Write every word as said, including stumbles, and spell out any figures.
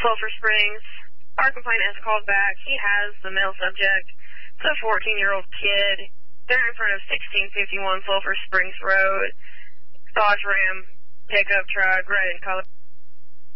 Sulphur Springs. Our complainant has called back. He has the male subject. It's a fourteen-year-old kid. They're in front of sixteen fifty-one Sulphur Springs Road. Dodge Ram pickup truck, red in color.